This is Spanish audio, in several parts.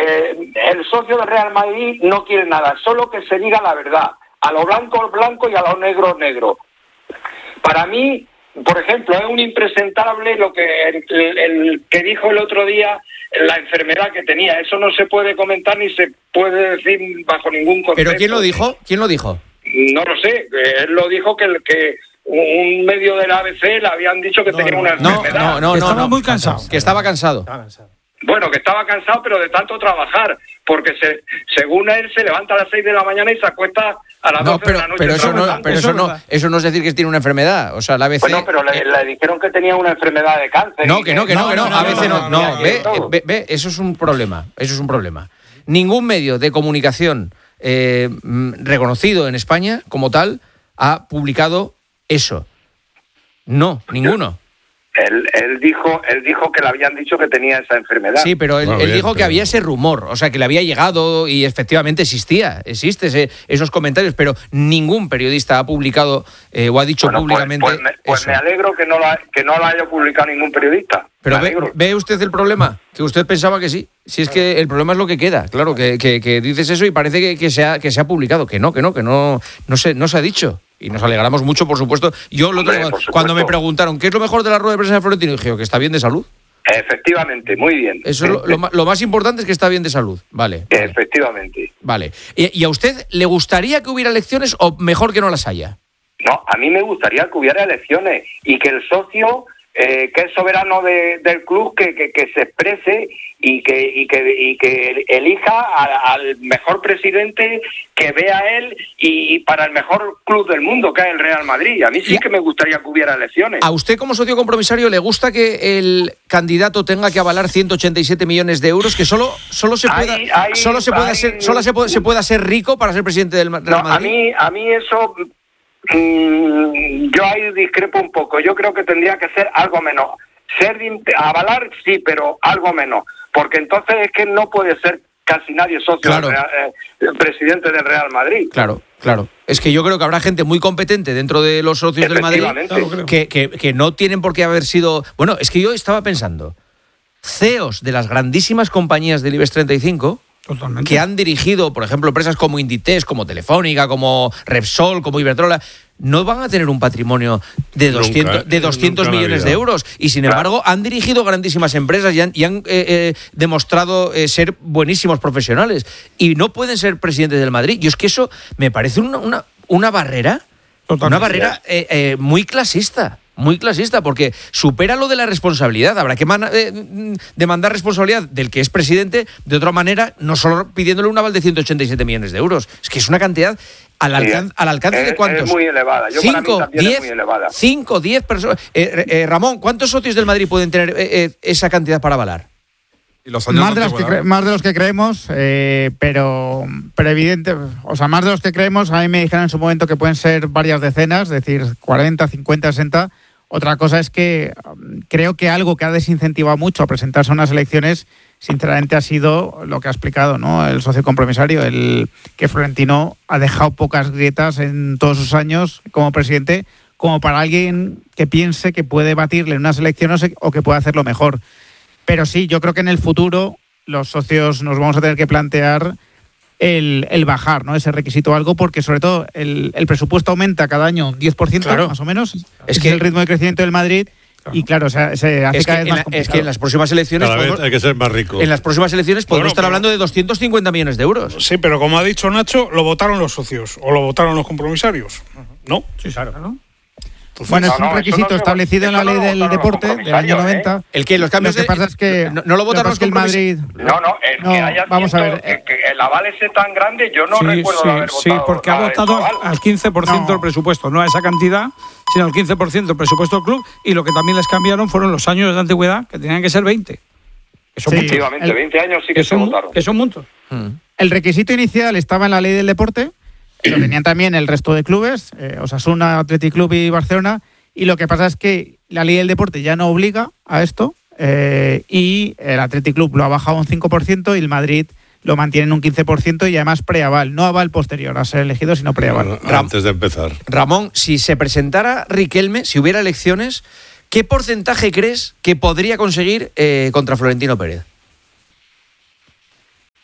el socio del Real Madrid no quiere nada, solo que se diga la verdad, a lo blanco blanco y a lo negro negro. Para mí, por ejemplo, es un impresentable lo que el que dijo el otro día, la enfermedad que tenía. Eso no se puede comentar ni se puede decir bajo ningún concepto. ¿Pero quién lo dijo? ¿Quién lo dijo? No lo sé. Él lo dijo que un medio del ABC le habían dicho que tenía una enfermedad. No, estaba muy cansado. Que estaba cansado. Bueno, que estaba cansado, pero de tanto trabajar, porque según él se levanta a las 6 de la mañana y se acuesta a las 12 de la noche. Pero eso no es decir que tiene una enfermedad. O sea, la ABC... Bueno, pero le dijeron que tenía una enfermedad de cáncer. No, que no. A veces no. Ve, eso es un problema. Ningún medio de comunicación reconocido en España como tal ha publicado eso. No, ninguno. Él dijo que le habían dicho que tenía esa enfermedad. Sí, pero él dijo que había ese rumor, o sea, que le había llegado y efectivamente existe esos comentarios, pero ningún periodista ha publicado o ha dicho públicamente pues me alegro que no lo haya publicado ningún periodista. Pero ¿ve usted el problema? Que usted pensaba que sí. Si es que el problema es lo que queda, claro, que dices eso y parece que se ha publicado, que no se ha dicho. Y nos alegramos mucho, por supuesto. Yo cuando me preguntaron ¿qué es lo mejor de la rueda de prensa de Florentino? Dije que está bien de salud. Efectivamente, muy bien. Eso es lo más importante, es que está bien de salud. Vale. Efectivamente. Vale. ¿Y a usted le gustaría que hubiera elecciones o mejor que no las haya? No, a mí me gustaría que hubiera elecciones y que el socio que es soberano del club que se exprese y que elija al mejor presidente que vea él y para el mejor club del mundo, que es el Real Madrid. A mí sí que me gustaría que hubiera elecciones. ¿A usted como socio compromisario le gusta que el candidato tenga que avalar 187 millones de euros, que solo se pueda ser rico para ser presidente del Real Madrid? A mí eso... yo ahí discrepo un poco. Yo creo que tendría que ser algo menos. Avalar sí, pero algo menos, porque entonces es que no puede ser casi nadie socio del presidente del Real Madrid. Claro. Es que yo creo que habrá gente muy competente dentro de los socios del Madrid que no tienen por qué haber sido... Bueno, es que yo estaba pensando, CEOs de las grandísimas compañías del IBEX 35... Totalmente. Que han dirigido, por ejemplo, empresas como Inditex, como Telefónica, como Repsol, como Iberdrola, no van a tener un patrimonio de 200 millones de euros. Y sin embargo, han dirigido grandísimas empresas y han demostrado ser buenísimos profesionales. Y no pueden ser presidentes del Madrid. Y es que eso me parece una barrera, muy clasista. Muy clasista, porque supera lo de la responsabilidad. Habrá que demandar responsabilidad del que es presidente de otra manera, no solo pidiéndole un aval de 187 millones de euros. Es que es una cantidad al alcance de ¿cuántos? Es muy elevada. Yo 5, para mí también 10, es muy elevada. 5, 10 personas. Ramón, ¿cuántos socios del Madrid pueden tener esa cantidad para avalar? Más de los que creemos, pero evidente, o sea, más de los que creemos. A mí me dijeron en su momento que pueden ser varias decenas, es decir, 40, 50, 60. Otra cosa es que creo que algo que ha desincentivado mucho a presentarse a unas elecciones, sinceramente, ha sido lo que ha explicado, ¿no?, el socio compromisario, el que Florentino ha dejado pocas grietas en todos sus años como presidente, como para alguien que piense que puede batirle en unas elecciones o que puede hacerlo mejor. Pero sí, yo creo que en el futuro los socios nos vamos a tener que plantear el bajar, ¿no?, ese requisito algo, porque sobre todo el presupuesto aumenta cada año un 10%, más o menos. Es que el ritmo de crecimiento del Madrid. Claro. Y claro, se hace cada vez más complicado. Es que en las próximas elecciones... Cada vez hay que ser más rico. En las próximas elecciones podemos estar hablando de 250 millones de euros. Sí, pero como ha dicho Nacho, lo votaron los socios o lo votaron los compromisarios, ¿no? Sí, claro, ¿no? Bueno, es un requisito establecido en la ley del deporte del año 90. El que los cambios lo que pasa es que no lo votaron los que el Madrid. Que haya vamos a ver. Que el aval ese tan grande, yo no recuerdo haber votado. Sí, porque ha votado al 15% del presupuesto, no a esa cantidad, sino al 15% del presupuesto del club. Y lo que también les cambiaron fueron los años de antigüedad, que tenían que ser 20. Efectivamente, 20 años sí que se votaron. Que son muchos. El requisito inicial estaba en la ley del deporte. Lo tenían también el resto de clubes, Osasuna, Athletic Club y Barcelona, y lo que pasa es que la ley del deporte ya no obliga a esto, y el Athletic Club lo ha bajado un 5% y el Madrid lo mantiene en un 15% y además preaval, no aval posterior a ser elegido, sino preaval. Antes de empezar. Ramón, si se presentara Riquelme, si hubiera elecciones, ¿qué porcentaje crees que podría conseguir contra Florentino Pérez?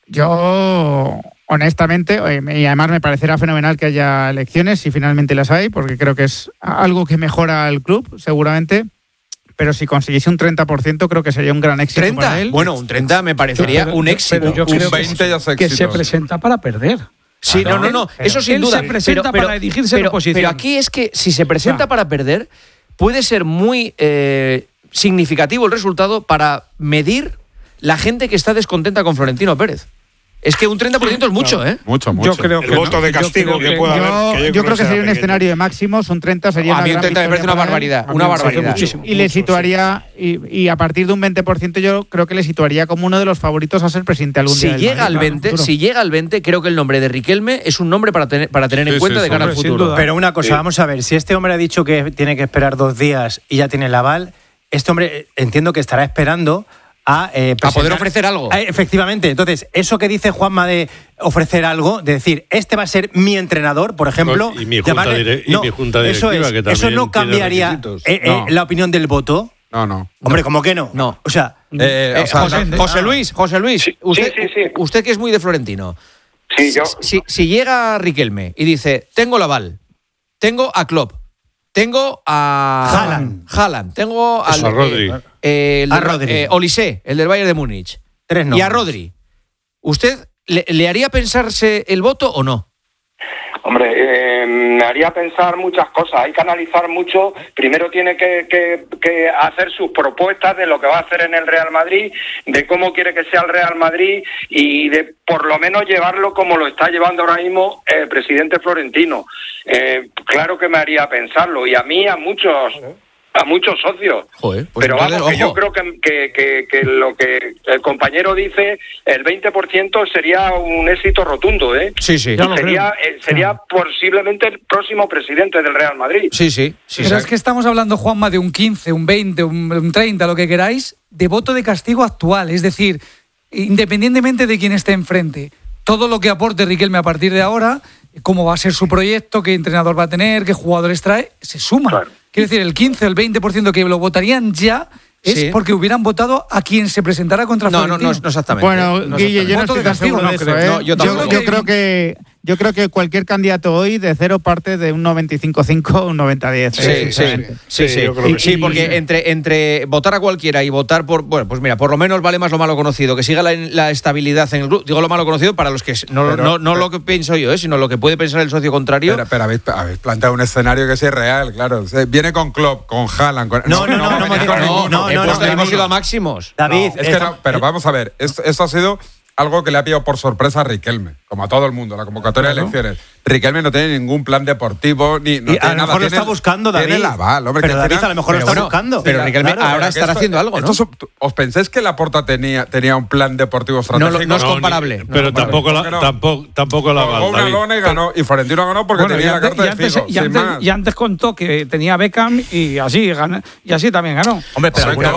Yo, honestamente, y además me parecerá fenomenal que haya elecciones, si finalmente las hay, porque creo que es algo que mejora al club, seguramente. Pero si consiguiese un 30%, creo que sería un gran éxito ¿30? para él. Bueno, un 30 me parecería un éxito. Pero yo creo un 20 ya es que se éxito. presenta para perder. Sí, no, eso sin duda. Él se presenta para dirigirse en oposición. Pero aquí es que si se presenta para perder, puede ser muy significativo el resultado para medir la gente que está descontenta con Florentino Pérez. Es que un 30% es mucho, ¿eh? Mucho. Yo creo El voto de castigo que pueda haber. Yo creo que sería un escenario de máximos, un 30 sería una A mí un gran 30 me parece una barbaridad. Una barbaridad. Y le situaría, y a partir de un 20% yo creo que le situaría como uno de los favoritos a ser presidente algún día. Si llega al 20, creo que el nombre de Riquelme es un nombre para tener en cuenta de cara al futuro. Pero una cosa, vamos a ver, si este hombre ha dicho que tiene que esperar 2 días y ya tiene el aval, este hombre entiendo que estará esperando a poder ofrecer algo. Efectivamente. Entonces, eso que dice Juanma de ofrecer algo, de decir, este va a ser mi entrenador, por ejemplo. Y mi junta directiva, que también eso no cambiaría la opinión del voto. No. Hombre, ¿cómo que no? No. O sea, José Luis, Sí. usted que es muy de Florentino. Sí, yo. Si llega Riquelme y dice, tengo el aval, tengo a Klopp, tengo a Haaland, tengo a Rodri. A Rodri. Olise, el del Bayern de Múnich. 3 Y a Rodri. ¿Usted le haría pensarse el voto o no? Hombre, me haría pensar muchas cosas. Hay que analizar mucho. Primero tiene que hacer sus propuestas de lo que va a hacer en el Real Madrid, de cómo quiere que sea el Real Madrid y de por lo menos llevarlo como lo está llevando ahora mismo el presidente Florentino. Claro que me haría pensarlo. Y a mí, a muchos socios. Joder, pues pero entonces, vamos, que ojo. yo creo que lo que el compañero dice, el 20% sería un éxito rotundo, ¿eh? Sí. Sería posiblemente el próximo presidente del Real Madrid. Sí. Pero es que estamos hablando, Juanma, de un 15, un 20, un 30, lo que queráis, de voto de castigo actual. Es decir, independientemente de quién esté enfrente, todo lo que aporte Riquelme a partir de ahora, cómo va a ser su proyecto, qué entrenador va a tener, qué jugadores trae, se suma. Claro. Quiero decir, el 15 o el 20% que lo votarían ya es porque hubieran votado a quien se presentara contra Florentino. No exactamente. Bueno, Guille, yo no estoy tan seguro de eso, ¿eh? Yo creo que cualquier candidato hoy de cero parte de un 95-5 un 90-10. Sí, yo creo que sí, porque entre votar a cualquiera y votar por... Bueno, pues mira, por lo menos vale más lo malo conocido, que siga la estabilidad en el grupo. Digo lo malo conocido para los que... No lo que pienso yo, sino lo que puede pensar el socio contrario. Pero habéis planteado un escenario que sí es real, claro. Viene con Klopp, con Haaland... No, hemos ido a máximos. David... pero vamos a ver, esto ha sido... algo que le ha pillado por sorpresa a Riquelme, como a todo el mundo, la convocatoria de elecciones. Riquelme no tiene ningún plan deportivo, ni no y tiene a lo mejor lo está buscando, David. Tiene el aval, hombre. Pero David a lo mejor lo está buscando. Pero Riquelme ahora estará haciendo algo, ¿no? ¿Os pensáis que Laporta tenía un plan deportivo estratégico? No es comparable. Pero tampoco la Jugó una lona y ganó. Y Florentino ganó porque tenía la carta de Figo. Y antes contó que tenía Beckham y así también ganó. Hombre,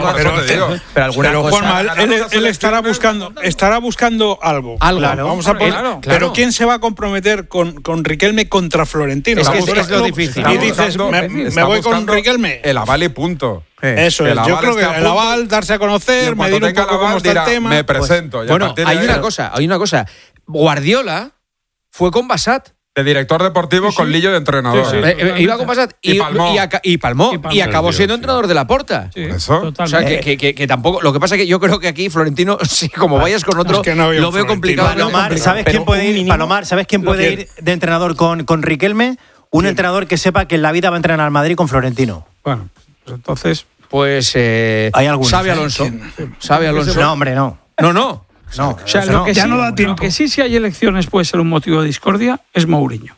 pero Juanma, él estará buscando algo. Claro, vamos a poner, pero ¿quién se va a comprometer con Riquelme contra Florentino? Es lo difícil. Y dices, me voy con Riquelme. El aval y punto. Eso es. Yo creo que el aval, darse a conocer, medir un poco cómo está el tema. Me presento. Bueno, hay una cosa. Guardiola fue con Bassat. De director deportivo con Lillo de entrenador. Iba con Bassat y palmó. Y acabó siendo entrenador de Laporta. Por eso. O sea, que tampoco. Lo que pasa es que yo creo que aquí Florentino, sí, como vayas con otro, lo veo complicado. Palomar, ¿sabes quién puede ir de entrenador con Riquelme? Un entrenador que sepa que en la vida va a entrenar al Madrid con Florentino. Bueno, pues entonces... Pues hay algunos. Xabi Alonso. No, hombre, no. No. O sea, lo que sí, si hay elecciones puede ser un motivo de discordia, es Mourinho.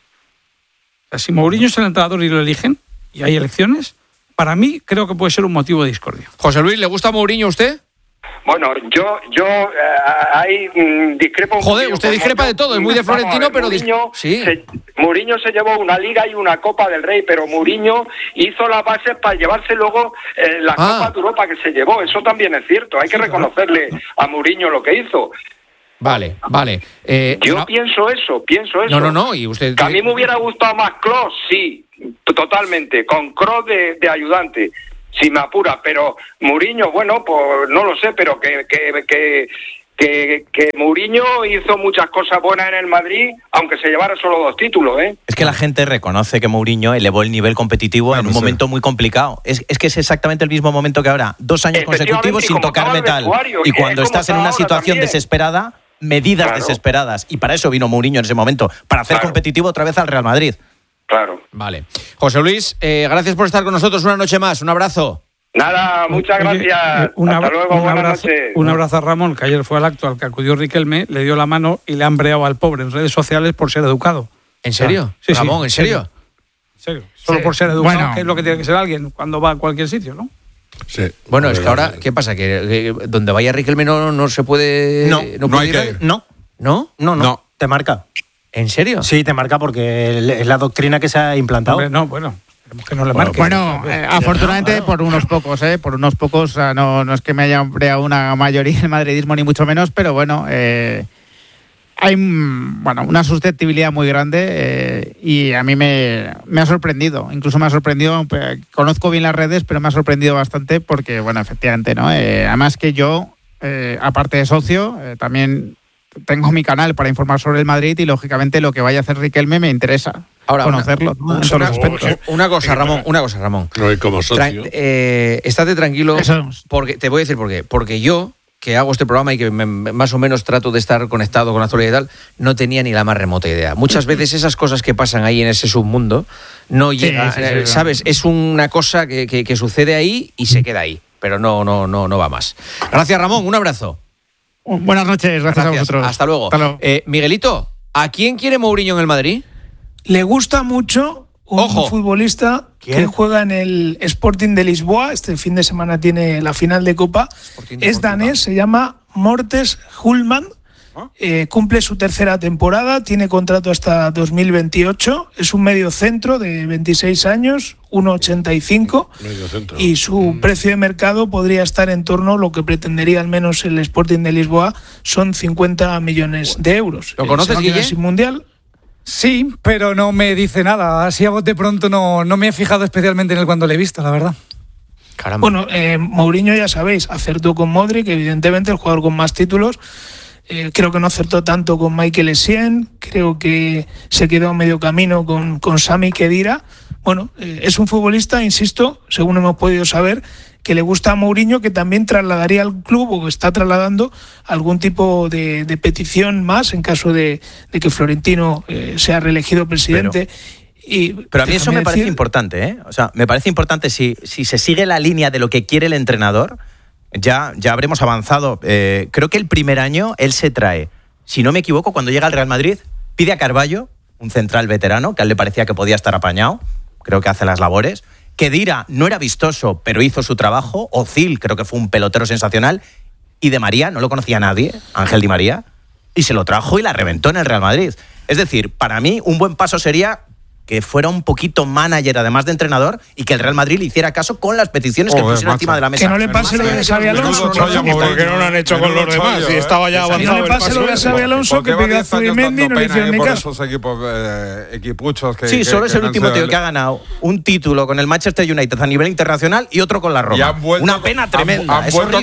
O sea, si Mourinho es el entrenador y lo eligen, y hay elecciones, para mí creo que puede ser un motivo de discordia. José Luis, ¿le gusta Mourinho a usted? Bueno, yo ahí discrepo un poco. Joder, usted discrepa de todo, es muy de Florentino, pero... Mourinho se llevó una Liga y una Copa del Rey, pero Mourinho hizo las bases para llevarse luego la Copa de Europa que se llevó. Eso también es cierto, hay que reconocerle a Mourinho lo que hizo. Vale. Yo pienso eso. No, y usted... Que a mí me hubiera gustado más Kroos, sí, totalmente, con Kroos de ayudante. Si me apura, pero Mourinho, bueno, pues no lo sé, pero que que Mourinho hizo muchas cosas buenas en el Madrid, aunque se llevara solo 2 títulos, ¿eh? Es que la gente reconoce que Mourinho elevó el nivel competitivo en un momento muy complicado. Es que es exactamente el mismo momento que ahora. 2 años consecutivos sin tocar metal. Y cuando estás en una situación desesperada, medidas desesperadas. Y para eso vino Mourinho en ese momento, para hacer competitivo otra vez al Real Madrid. Claro. Vale. José Luis, gracias por estar con nosotros una noche más. Un abrazo. Nada, muchas gracias. Hasta luego, buenas noches. Un abrazo a Ramón, que ayer fue al acto al que acudió Riquelme, le dio la mano y le han breado al pobre en redes sociales por ser educado. ¿En serio? Sí, Ramón, ¿en serio? En serio. Solo por ser educado, que es lo que tiene que ser alguien cuando va a cualquier sitio, ¿no? Sí. Bueno, es que ahora, ¿qué pasa? ¿Que donde vaya Riquelme no se puede...? No puede hay que ir. No. ¿No? Te marca. ¿En serio? Sí, te marca porque es la doctrina que se ha implantado. Hombre, no, bueno. Que no le marque. Bueno, afortunadamente por unos pocos, o sea, no es que me haya breado una mayoría del madridismo ni mucho menos, pero bueno, hay una susceptibilidad muy grande y a mí me ha sorprendido, incluso me ha sorprendido, conozco bien las redes, pero me ha sorprendido bastante porque, bueno, efectivamente, ¿no? Además que yo, aparte de socio, también tengo mi canal para informar sobre el Madrid y lógicamente lo que vaya a hacer Riquelme me interesa. Ahora, conocerlo en todos los aspectos. Una cosa, Ramón. No, y como socio. Estate tranquilo, porque te voy a decir por qué. Porque yo, que hago este programa y que más o menos trato de estar conectado con la actualidad y tal, no tenía ni la más remota idea. Muchas veces esas cosas que pasan ahí en ese submundo no llegan, ¿sabes? Es una cosa que sucede ahí y se queda ahí, pero no va más. Gracias, Ramón, un abrazo. Buenas noches, gracias a vosotros. Hasta luego. Miguelito, ¿a quién quiere Mourinho en el Madrid? Le gusta mucho un futbolista que juega en el Sporting de Lisboa. Este fin de semana tiene la final de Copa. Es danés, se llama Mortes Hulman. Cumple su 3ª temporada, tiene contrato hasta 2028. Es un medio centro de 26 años, 1,85. Y su precio de mercado podría estar en torno a lo que pretendería al menos el Sporting de Lisboa, son 50 millones de euros. ¿Lo conoces, Guille? Sin mundial. Sí, pero no me dice nada. Así a bote pronto no me he fijado especialmente en él cuando le he visto, la verdad. Caramba. Bueno, Mourinho, ya sabéis, acertó con Modric, evidentemente el jugador con más títulos. Creo que no acertó tanto con Michael Essien. Creo que se quedó a medio camino con Sami Khedira. Bueno, es un futbolista, insisto, según hemos podido saber, que le gusta a Mourinho, que también trasladaría al club o está trasladando algún tipo de petición más en caso de que Florentino sea reelegido presidente. Pero a mí eso me parece importante, ¿eh? O sea, me parece importante si se sigue la línea de lo que quiere el entrenador, ya habremos avanzado. Creo que el primer año él se trae, si no me equivoco, cuando llega al Real Madrid, pide a Carballo, un central veterano, que a él le parecía que podía estar apañado, creo que hace las labores. Khedira no era vistoso, pero hizo su trabajo. Ozil creo que fue un pelotero sensacional. Y Di María, no lo conocía nadie, Ángel Di María, y se lo trajo y la reventó en el Real Madrid. Es decir, para mí un buen paso sería que fuera un poquito manager, además de entrenador, y que el Real Madrid le hiciera caso con las peticiones que pusieron encima de la mesa. Que no le pase lo de Xabi Alonso. Porque no lo han hecho con los demás. Y estaba ya avanzado. Que no le pase lo de Xabi Alonso, que pidió a Zubimendi y no le hicieron ni caso. Esos equipuchos que... Sí, solo es el último tío que ha ganado un título con el Manchester United a nivel internacional y otro con la Roma. Una pena tremenda. Han vuelto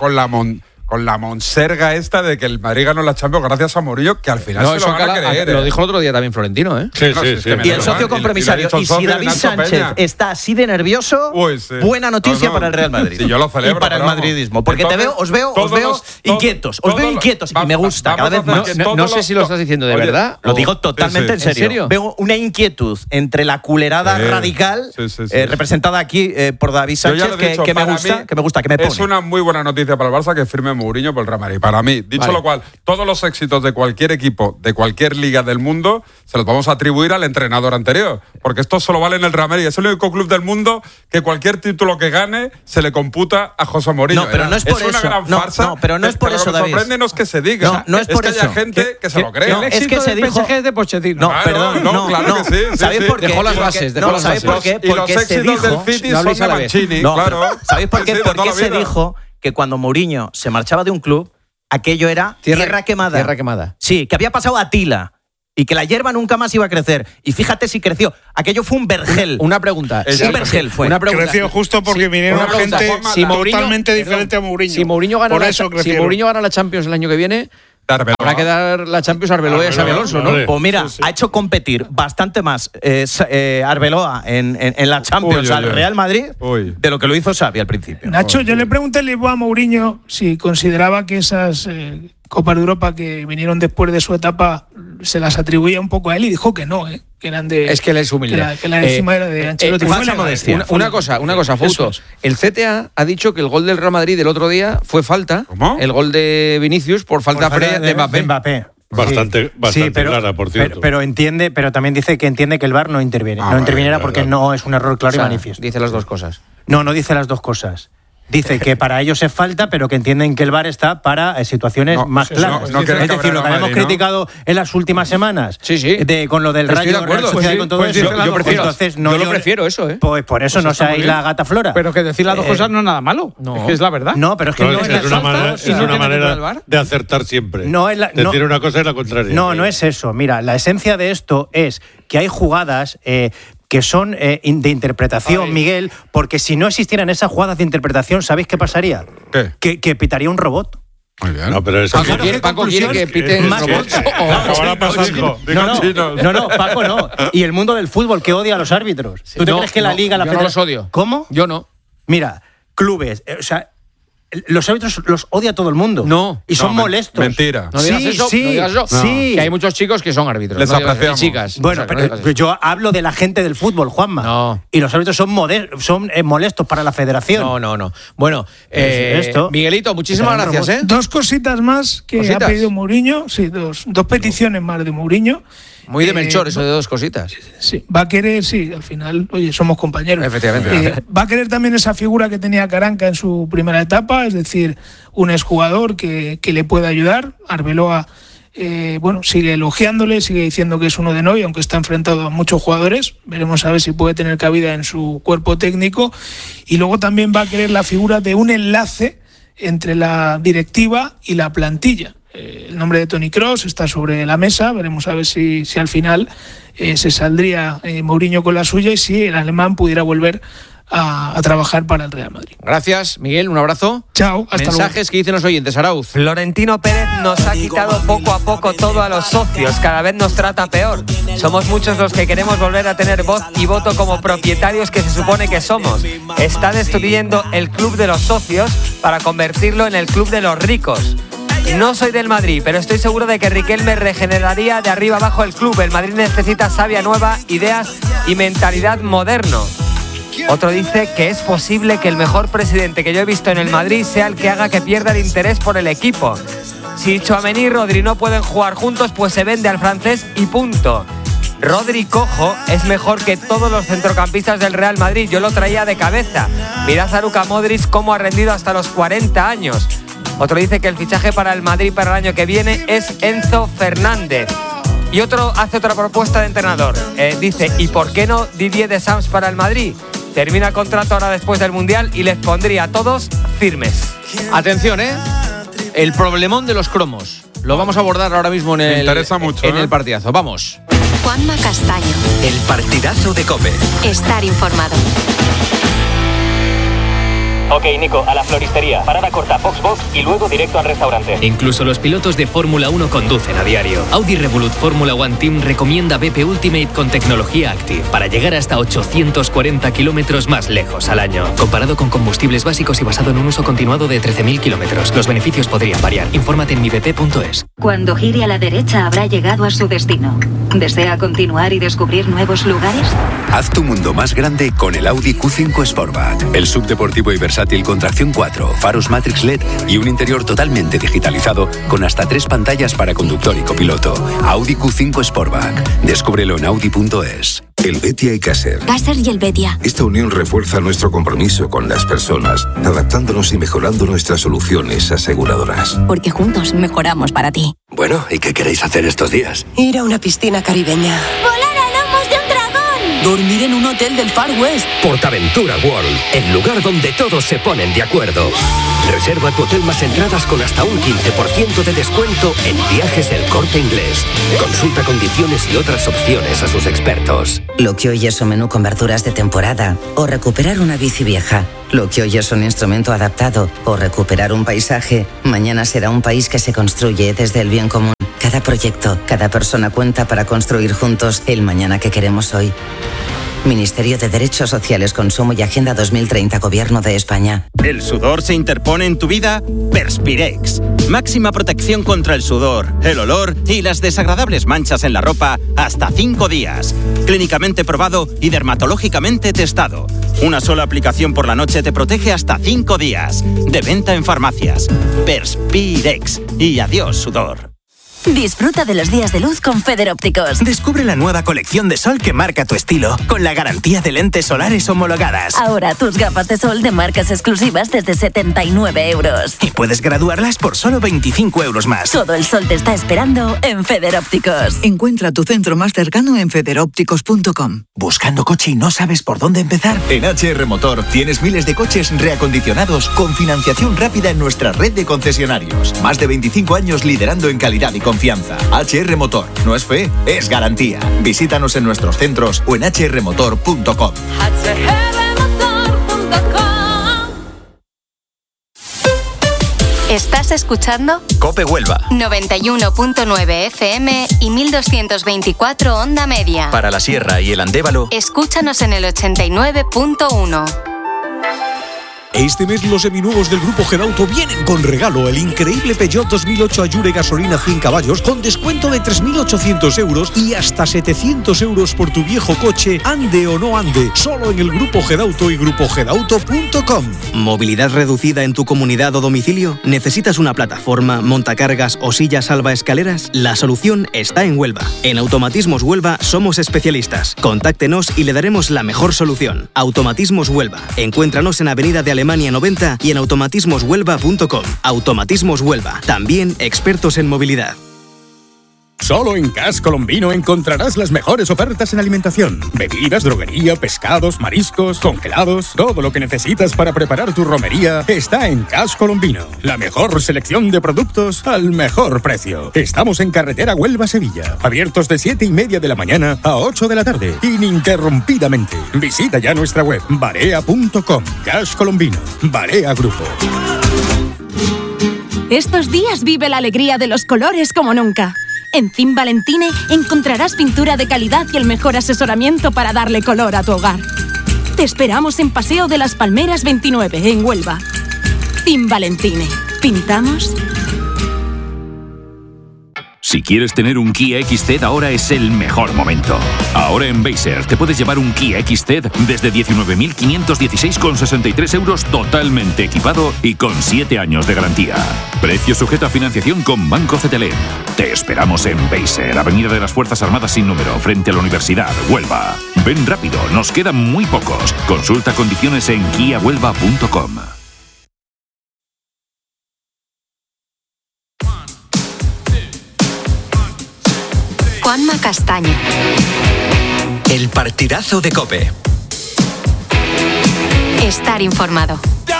con la monserga esta de que el Madrid ganó la Champions gracias a Mourinho, que al final se lo van a creer. Lo dijo el otro día también Florentino, ¿eh? Sí. Y el socio compromisario. Y si David Sánchez está así de nervioso, buena noticia para el Real Madrid. Sí, yo lo celebro. Y para el madridismo. Porque os veo inquietos. Os veo inquietos y me gusta cada vez más. No sé si lo estás diciendo de verdad. Lo digo totalmente en serio. Veo una inquietud entre la culerada radical representada aquí por David Sánchez que me gusta, que me pone. Es una muy buena noticia para el Barça que firme Mourinho por el Real Madrid. Para mí, dicho lo cual, todos los éxitos de cualquier equipo, de cualquier liga del mundo, se los vamos a atribuir al entrenador anterior. Porque esto solo vale en el Real Madrid. Es el único club del mundo que cualquier título que gane se le computa a José Mourinho. No, pero no es por eso. Es una gran farsa. No, pero no es por eso, David. Lo que sorprende no es que se diga. No es por que eso. haya gente que se lo cree. Es que se dijo de Pochettino. No, perdón. No, claro que sí. ¿Sabéis por qué? Dejó las bases. ¿Sabéis por qué? Y los éxitos del City son de Mancini, claro. ¿Sabéis por qué? Porque se dijo que cuando Mourinho se marchaba de un club, aquello era tierra quemada. Tierra quemada. Sí, que había pasado a Tila. y que la hierba nunca más iba a crecer. Y fíjate si creció. Aquello fue un vergel. Una pregunta. Un vergel fue. Una pregunta. Creció justo porque vinieron gente totalmente diferente a Mourinho. Si Mourinho gana la Champions el año que viene, habrá que dar la Champions a Arbeloa y a Xabi Alonso, ¿no? Pues mira, ha hecho competir bastante más Arbeloa en la Champions al Real Madrid de lo que lo hizo Xavi al principio. Nacho, yo le pregunté a Mourinho si consideraba que esas Copas de Europa que vinieron después de su etapa se las atribuía un poco a él y dijo que no, que eran de... Es que él es humilde. Que la encima era de Ancelotti. Una cosa, Fouto. El CTA ha dicho que el gol del Real Madrid del otro día fue falta. ¿Cómo? El gol de Vinicius por falta de Mbappé. Bastante clara, por cierto. Pero también dice que entiende que el VAR no interviene. No interviniera porque no es un error claro y manifiesto. Dice las dos cosas. No dice las dos cosas. Dice que para ellos es falta, pero que entienden que el VAR está para situaciones más claras. Es decir, lo que hemos criticado en las últimas semanas, con lo del Rayo, de acuerdo, y con todo eso. Yo lo prefiero eso, ¿eh? Pues por eso no seáis la gata flora. Pero que decir las dos cosas no es nada malo. Es que es la verdad. No, pero es que es una manera de acertar siempre. Decir una cosa y la contraria. No es eso. Mira, la esencia de esto es que hay jugadas que son de interpretación, Miguel, porque si no existieran esas jugadas de interpretación, ¿sabéis qué pasaría? ¿Qué? Que pitaría un robot. Muy bien. No, pero Paco quiere que piten robots. Acabará pasando. No, Paco no. Y el mundo del fútbol que odia a los árbitros. ¿Tú te crees que la Liga, la Federación... no los odio. ¿Cómo? Yo no. Mira, clubes, los árbitros los odia todo el mundo. Y son molestos. Mentira. No digas eso. Sí. Que hay muchos chicos que son árbitros. Les apreciamos. Chicas. Bueno, pero yo hablo de la gente del fútbol, Juanma. No. Y los árbitros son molestos para la federación. No. Bueno, Miguelito, muchísimas gracias. Dos cositas más que ha pedido Mourinho. Sí, dos peticiones más de Mourinho. Muy de Melchor, eso de dos cositas. Sí, va a querer, al final, somos compañeros. Efectivamente. Va a querer también esa figura que tenía Caranca en su primera etapa, es decir, un exjugador que le pueda ayudar. Arbeloa, sigue elogiándole, sigue diciendo que es uno de Noy, aunque está enfrentado a muchos jugadores. Veremos a ver si puede tener cabida en su cuerpo técnico. Y luego también va a querer la figura de un enlace entre la directiva y la plantilla. El nombre de Toni Kroos está sobre la mesa, veremos a ver si al final se saldría Mourinho con la suya y si el alemán pudiera volver a trabajar para el Real Madrid. Gracias, Miguel, un abrazo. Chao, hasta luego. Mensajes que dicen los oyentes, Arauz. Florentino Pérez nos ha quitado poco a poco todo a los socios, cada vez nos trata peor. Somos muchos los que queremos volver a tener voz y voto como propietarios que se supone que somos. Está destruyendo el club de los socios para convertirlo en el club de los ricos. No soy del Madrid, pero estoy seguro de que Riquelme regeneraría de arriba abajo el club. El Madrid necesita savia nueva, ideas y mentalidad moderno. Otro dice que es posible que el mejor presidente que yo he visto en el Madrid sea el que haga que pierda el interés por el equipo. Si Tchouaméni y Rodri no pueden jugar juntos, pues se vende al francés y punto. Rodri cojo es mejor que todos los centrocampistas del Real Madrid. Yo lo traía de cabeza. Mirad a Luka Modric cómo ha rendido hasta los 40 años. Otro dice que el fichaje para el Madrid para el año que viene es Enzo Fernández. Y otro hace otra propuesta de entrenador. Dice, ¿y por qué no Didier Deschamps para el Madrid? Termina el contrato ahora después del Mundial y les pondría a todos firmes. Atención, el problemón de los cromos. Lo vamos a abordar ahora mismo en el partidazo. Vamos. Juanma Castaño. El partidazo de COPE. Estar informado. Ok, Nico, a la floristería. Parada corta, box y luego directo al restaurante. Incluso los pilotos de Fórmula 1 conducen a diario. Audi Revolut Fórmula One Team recomienda BP Ultimate con tecnología Active para llegar hasta 840 kilómetros más lejos al año. Comparado con combustibles básicos y basado en un uso continuado de 13.000 kilómetros. Los beneficios podrían variar. Infórmate en mibp.es. Cuando gire a la derecha habrá llegado a su destino. ¿Desea continuar y descubrir nuevos lugares? Haz tu mundo más grande con el Audi Q5 Sportback. El subdeportivo y versátil con tracción 4, faros Matrix LED y un interior totalmente digitalizado con hasta 3 pantallas para conductor y copiloto. Audi Q5 Sportback. Descúbrelo en audi.es. El Betia y Caser. Caser y el Betia. Esta unión refuerza nuestro compromiso con las personas, adaptándonos y mejorando nuestras soluciones aseguradoras. Porque juntos mejoramos para ti. Bueno, ¿y qué queréis hacer estos días? Ir a una piscina caribeña. ¡Volar a lomos de un dragón! dormir en un hotel del Far West. PortAventura World, el lugar donde todos se ponen de acuerdo. Reserva tu hotel más entradas con hasta un 15% de descuento en Viajes El Corte Inglés. Consulta condiciones y otras opciones a sus expertos. Lo que hoy es un menú con verduras de temporada o recuperar una bici vieja. Lo que hoy es un instrumento adaptado o recuperar un paisaje, mañana será un país que se construye desde el bien común. Cada proyecto, cada persona cuenta para construir juntos el mañana que queremos hoy. Ministerio de Derechos Sociales, Consumo y Agenda 2030, Gobierno de España. ¿El sudor se interpone en tu vida? Perspirex. Máxima protección contra el sudor, el olor y las desagradables manchas en la ropa hasta 5 días. Clínicamente probado y dermatológicamente testado. Una sola aplicación por la noche te protege hasta 5 días. De venta en farmacias. Perspirex. Y adiós, sudor. Disfruta de los días de luz con Federópticos. Descubre la nueva colección de sol que marca tu estilo, con la garantía de lentes solares homologadas. Ahora tus gafas de sol de marcas exclusivas desde 79 euros. Y puedes graduarlas por solo 25 euros más. Todo el sol te está esperando en Federópticos. Encuentra tu centro más cercano en federópticos.com. ¿Buscando coche y no sabes por dónde empezar? En HR Motor tienes miles de coches reacondicionados con financiación rápida en nuestra red de concesionarios. Más de 25 años liderando en calidad y confianza. HR Motor. No es fe, es garantía. Visítanos en nuestros centros o en hrmotor.com. ¿Estás escuchando? COPE Huelva. 91.9 FM y 1224 onda media. Para la Sierra y el Andévalo. Escúchanos en el 89.1. Este mes los seminuevos del Grupo Gedauto vienen con regalo: el increíble Peugeot 2008 Allure gasolina 100 caballos con descuento de 3.800 euros y hasta 700 euros por tu viejo coche, ande o no ande, solo en el Grupo Gedauto y grupogedauto.com. ¿Movilidad reducida en tu comunidad o domicilio? ¿Necesitas una plataforma, montacargas o silla salvaescaleras? La solución está en Huelva. En Automatismos Huelva somos especialistas. Contáctenos y le daremos la mejor solución. Automatismos Huelva. Encuéntranos en Avenida de Alemania 90 y en automatismoshuelva.com. Automatismos Huelva, también expertos en movilidad. Solo en Cash Colombino encontrarás las mejores ofertas en alimentación. Bebidas, droguería, pescados, mariscos, congelados. Todo lo que necesitas para preparar tu romería está en Cash Colombino. La mejor selección de productos al mejor precio. Estamos en carretera Huelva-Sevilla. Abiertos de 7:30 de la mañana a 8 de la tarde. Ininterrumpidamente. Visita ya nuestra web barea.com. Cash Colombino. Barea Grupo. Estos días vive la alegría de los colores como nunca. En Cim Valentine encontrarás pintura de calidad y el mejor asesoramiento para darle color a tu hogar. Te esperamos en Paseo de las Palmeras 29, en Huelva. Cim Valentine. ¿Pintamos? Si quieres tener un Kia XZ, ahora es el mejor momento. Ahora en Beiser te puedes llevar un Kia XZ desde 19.516,63 euros totalmente equipado y con 7 años de garantía. Precio sujeto a financiación con Banco CTLM. Te esperamos en Beiser, Avenida de las Fuerzas Armadas sin número, frente a la Universidad, Huelva. Ven rápido, nos quedan muy pocos. Consulta condiciones en kiahuelva.com. Juanma Castaño. El partidazo de COPE. Estar informado.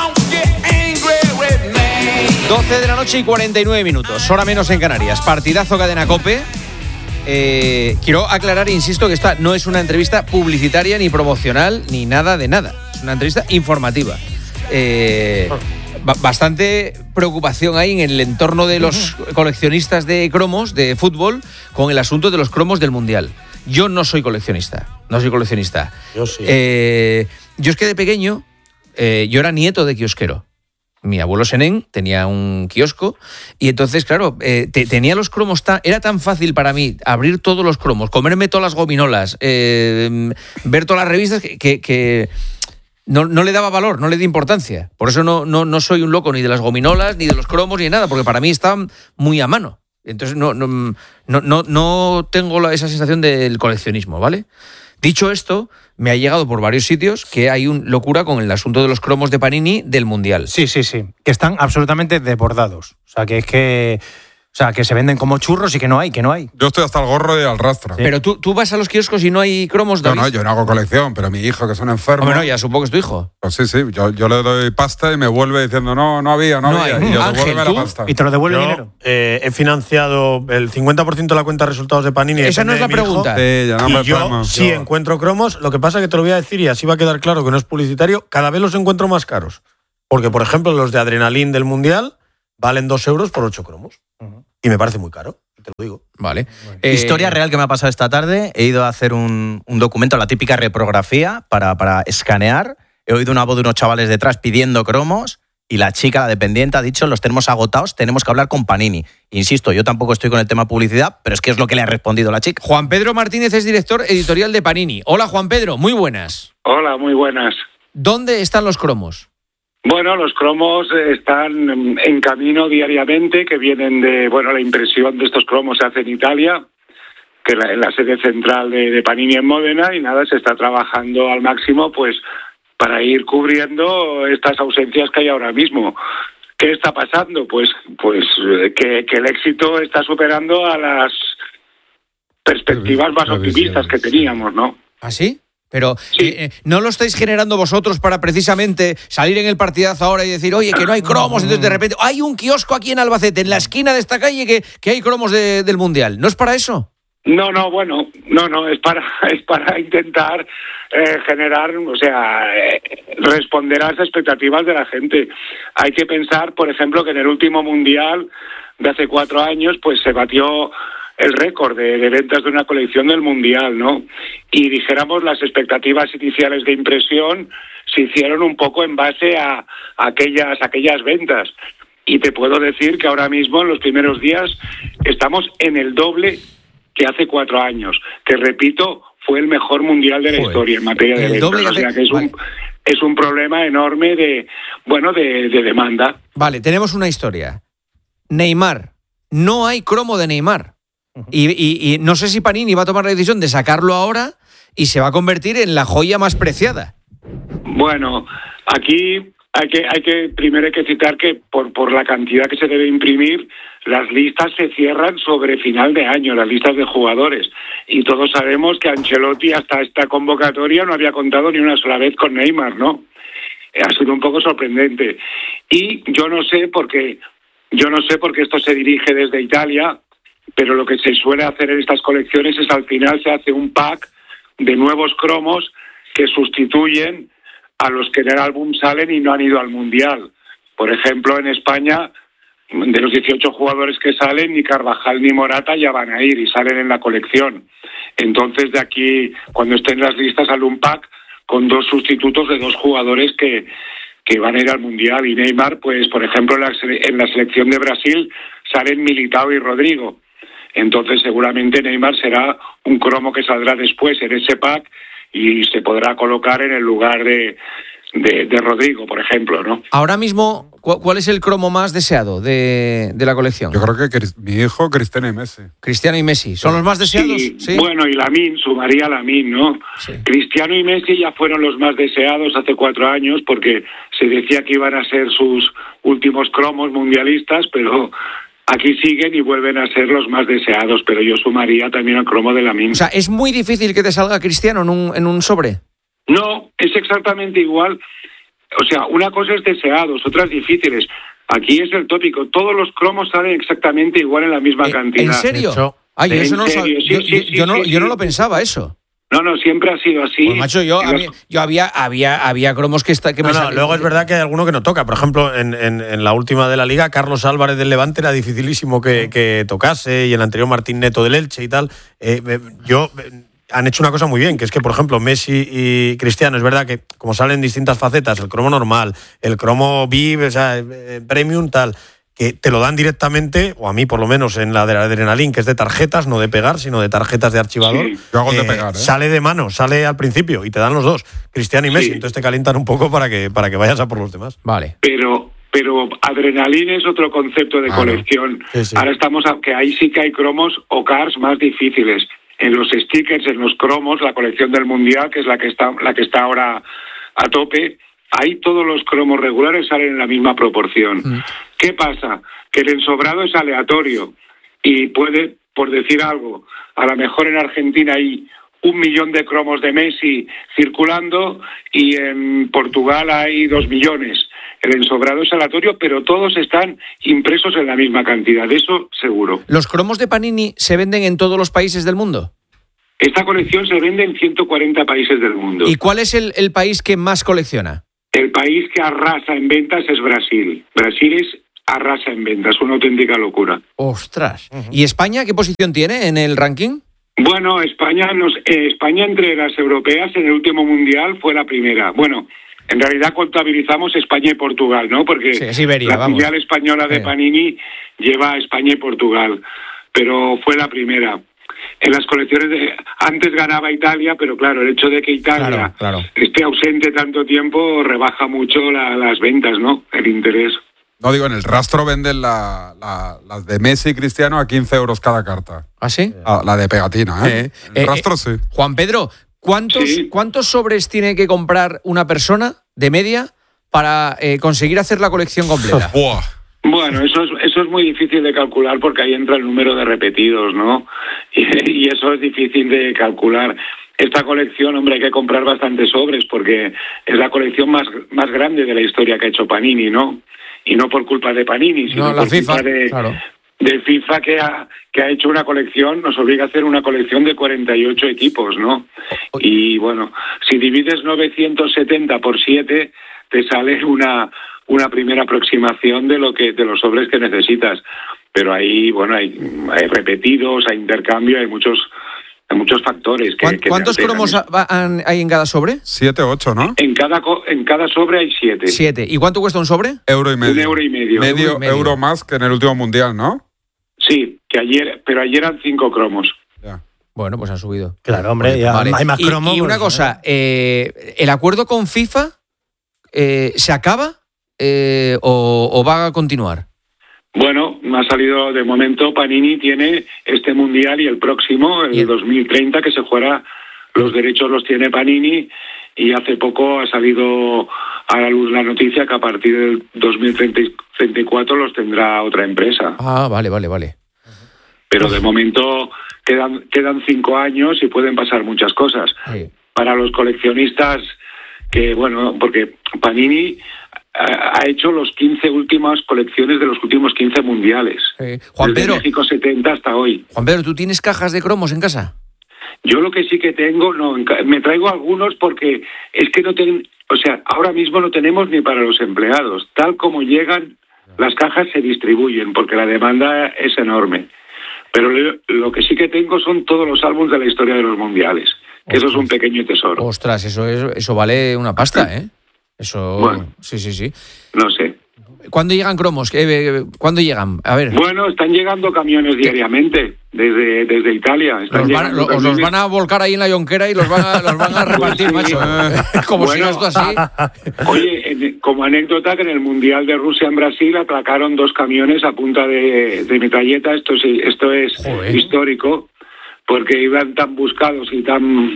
12 de la noche y 49 minutos, hora menos en Canarias. Partidazo Cadena COPE. Quiero aclarar, insisto, que esta no es una entrevista publicitaria ni promocional ni nada de nada. Es una entrevista informativa. Bastante preocupación hay en el entorno de los coleccionistas de cromos de fútbol con el asunto de los cromos del Mundial. Yo no soy coleccionista. Yo sí. Yo es que de pequeño, yo era nieto de kiosquero. Mi abuelo Senén tenía un kiosco y entonces, claro, tenía los cromos era tan fácil para mí abrir todos los cromos, comerme todas las gominolas, ver todas las revistas que no le daba valor, no le di importancia. Por eso no soy un loco ni de las gominolas, ni de los cromos, ni de nada, porque para mí estaban muy a mano. Entonces no tengo esa sensación del coleccionismo, ¿vale? Dicho esto, me ha llegado por varios sitios que hay una locura con el asunto de los cromos de Panini del Mundial. Sí. Que están absolutamente desbordados. O sea, que es que... O sea, que se venden como churros y que no hay. Yo estoy hasta el gorro de Alrastra. Sí. Pero tú vas a los kioscos y no hay cromos, David. No, yo no hago colección, pero mi hijo, que es un enfermo... Bueno, ya supongo que es tu hijo. Pues sí, yo le doy pasta y me vuelve diciendo, no había. Hay. Y yo Ángel, devuélveme la pasta. ¿Y te lo devuelve dinero? He financiado el 50% de la cuenta de resultados de Panini. Esa no es la pregunta. Sí, ya no me yo sí encuentro cromos. Lo que pasa es que te lo voy a decir y así va a quedar claro que no es publicitario. Cada vez los encuentro más caros. Porque, por ejemplo, los de Adrenalin del Mundial valen 2 euros por 8 cromos. Y me parece muy caro, te lo digo. Vale. Historia real que me ha pasado esta tarde. He ido a hacer un documento, la típica reprografía, para escanear. He oído una voz de unos chavales detrás pidiendo cromos y la chica, la dependiente, ha dicho, los tenemos agotados, tenemos que hablar con Panini. Insisto, yo tampoco estoy con el tema publicidad, pero es que es lo que le ha respondido la chica. Juan Pedro Martínez es director editorial de Panini. Hola, Juan Pedro, muy buenas. Hola, muy buenas. ¿Dónde están los cromos? Bueno, los cromos están en camino diariamente, que vienen de, la impresión de estos cromos se hace en Italia, que en la sede central de Panini en Módena, y nada, se está trabajando al máximo, pues, para ir cubriendo estas ausencias que hay ahora mismo. ¿Qué está pasando? Pues que el éxito está superando a las perspectivas más optimistas que teníamos, ¿no? ¿Ah, sí? Pero ¿no lo estáis generando vosotros para precisamente salir en el partidazo ahora y decir, oye, que no hay cromos? Entonces de repente, hay un kiosco aquí en Albacete, en la esquina de esta calle, que hay cromos del Mundial. ¿No es para eso? No, es para intentar generar, responder a las expectativas de la gente. Hay que pensar, por ejemplo, que en el último Mundial de hace 4 años, pues se batió el récord de ventas de una colección del Mundial, ¿no? Y dijéramos, las expectativas iniciales de impresión se hicieron un poco en base a aquellas ventas. Y te puedo decir que ahora mismo, en los primeros días, estamos en el doble que hace 4 años, que repito, fue el mejor Mundial de la historia en materia de ventas. O sea que es un problema enorme de demanda. Vale, tenemos una historia. Neymar. No hay cromo de Neymar. Y no sé si Panini va a tomar la decisión de sacarlo ahora y se va a convertir en la joya más preciada. Bueno, aquí primero hay que citar que por la cantidad que se debe imprimir, las listas se cierran sobre final de año, las listas de jugadores. Y todos sabemos que Ancelotti hasta esta convocatoria no había contado ni una sola vez con Neymar, ¿no? Ha sido un poco sorprendente. Y yo no sé por qué esto se dirige desde Italia, pero lo que se suele hacer en estas colecciones es, al final, se hace un pack de nuevos cromos que sustituyen a los que en el álbum salen y no han ido al Mundial. Por ejemplo, en España, de los 18 jugadores que salen, ni Carvajal ni Morata ya van a ir y salen en la colección. Entonces, de aquí, cuando estén las listas, sale un pack con 2 sustitutos de 2 jugadores que van a ir al Mundial. Y Neymar, pues, por ejemplo, en la selección de Brasil salen Militao y Rodrigo. Entonces, seguramente Neymar será un cromo que saldrá después en ese pack y se podrá colocar en el lugar de Rodrigo, por ejemplo, ¿no? Ahora mismo, ¿cuál es el cromo más deseado de la colección? Yo creo que mi hijo, Cristiano y Messi. Cristiano y Messi, ¿son los más deseados? Sí. Bueno, y Lamine, sumaría Lamine, ¿no? Sí. Cristiano y Messi ya fueron los más deseados hace 4 años porque se decía que iban a ser sus últimos cromos mundialistas, pero aquí siguen y vuelven a ser los más deseados, pero yo sumaría también el cromo de Lamine. O sea, ¿es muy difícil que te salga Cristiano en un sobre? No, es exactamente igual. O sea, una cosa es deseados, otras difíciles. Aquí es el tópico. Todos los cromos salen exactamente igual en la misma cantidad. ¿En serio? Ay, eso no sabía. Yo no lo pensaba, eso. No, siempre ha sido así. Pues macho, yo había cromos que me salían. Luego es verdad que hay alguno que no toca. Por ejemplo, en la última de la Liga, Carlos Álvarez del Levante era dificilísimo que tocase, y el anterior Martín Neto del Elche y tal. Han hecho una cosa muy bien, que es que, por ejemplo, Messi y Cristiano, es verdad que como salen en distintas facetas, el cromo normal, el cromo VIP, o sea, premium, tal, que te lo dan directamente, o a mí por lo menos en la de Adrenalin, que es de tarjetas, no de pegar, sino de tarjetas de archivador. Sí, yo hago de pegar, Sale de mano, sale al principio y te dan los dos, Cristiano y Messi. Entonces te calientan un poco para que vayas a por los demás. Vale. Pero Adrenalin es otro concepto de colección. Sí. Ahora estamos que ahí sí que hay cromos o cards más difíciles. En los stickers, en los cromos, la colección del Mundial, que es la que está ahora a tope, ahí todos los cromos regulares salen en la misma proporción. ¿Qué pasa? Que el ensobrado es aleatorio. y puede, por decir algo, a lo mejor en Argentina hay 1 millón de cromos de Messi circulando y en Portugal hay 2 millones. El ensobrado es aleatorio, pero todos están impresos en la misma cantidad, eso seguro. ¿Los cromos de Panini se venden en todos los países del mundo? Esta colección se vende en 140 países del mundo. ¿Y cuál es el país que más colecciona? El país que arrasa en ventas es Brasil. Brasil arrasa en ventas, una auténtica locura. ¡Ostras! ¿Y España qué posición tiene en el ranking? Bueno, España entre las europeas en el último mundial fue la primera. Bueno, en realidad contabilizamos España y Portugal, ¿no? Porque sí, Iberia, la filial española de Panini lleva a España y Portugal, pero fue la primera. En las colecciones antes ganaba Italia, pero claro, el hecho de que Italia esté ausente tanto tiempo rebaja mucho las ventas, ¿no? El interés. No, digo, en el rastro venden las de Messi y Cristiano a 15 euros cada carta. ¿Ah, sí? La de pegatina, ¿eh? El rastro sí. Juan Pedro, ¿cuántos sobres tiene que comprar una persona de media para conseguir hacer la colección completa? Bueno, eso es muy difícil de calcular porque ahí entra el número de repetidos, ¿no? Y eso es difícil de calcular. Esta colección, hombre, hay que comprar bastantes sobres porque es la colección más grande de la historia que ha hecho Panini, ¿no? Y no por culpa de Panini, sino por culpa de FIFA que ha hecho una colección, nos obliga a hacer una colección de 48 equipos, ¿no? Y bueno, si divides 970 por 7, te sale una primera aproximación de los sobres que necesitas. Pero ahí, bueno, hay repetidos, hay intercambio, hay muchos factores. ¿Cuántos cromos hay en cada sobre? 7 o 8, ¿no? En cada sobre hay 7. 7. ¿Y cuánto cuesta un sobre? €1,50. €1,50. Medio euro más que en el último mundial, ¿no? Sí, pero ayer eran 5 cromos. Ya. Bueno, pues han subido. Claro, hombre, ya hay más cromos. Y una cosa, ¿el acuerdo con FIFA se acaba o va a continuar? Bueno, me ha salido de momento, Panini tiene este mundial y el próximo, el 2030, que se jugará, los derechos los tiene Panini, y hace poco ha salido a la luz la noticia que a partir del 2034 los tendrá otra empresa. Ah, vale. Pero de momento quedan 5 años y pueden pasar muchas cosas. Sí. Para los coleccionistas, porque Panini ha hecho los 15 últimas colecciones de los últimos 15 mundiales. Juan Pedro, desde México 70 hasta hoy. Juan Pedro, ¿tú tienes cajas de cromos en casa? Yo lo que sí que tengo, me traigo algunos porque es que ahora mismo no tenemos ni para los empleados. Tal como llegan, las cajas se distribuyen porque la demanda es enorme. Pero lo que sí que tengo son todos los álbumes de la historia de los mundiales. Que eso es un pequeño tesoro. Ostras, eso vale una pasta, ¿eh? Eso, bueno, sí. No sé. ¿Cuándo llegan cromos? ¿Cuándo llegan? A ver. Bueno, están llegando camiones diariamente desde Italia. Los van a volcar ahí en la yonquera y los van a repartir, macho. Como si no esto así. Oye, como anécdota, que en el Mundial de Rusia en Brasil atracaron 2 camiones a punta de metralleta. Esto es histórico, porque iban tan buscados y